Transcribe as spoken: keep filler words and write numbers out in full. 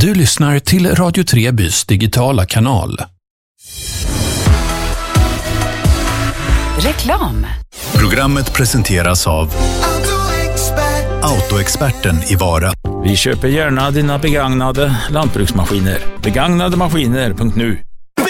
Du lyssnar till Radio Trebys digitala kanal. Reklam. Programmet presenteras av Autoexperten i Vara. Vi köper gärna dina begagnade lantbruksmaskiner. begagnade maskiner punkt nu.